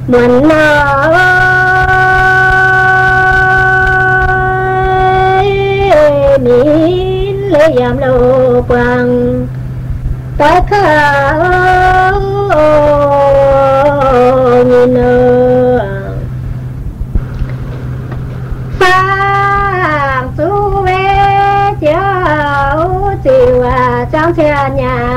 mình miễn lê giảm lô quang ta khá nhìn phang su về chiều chiều trong xe nhà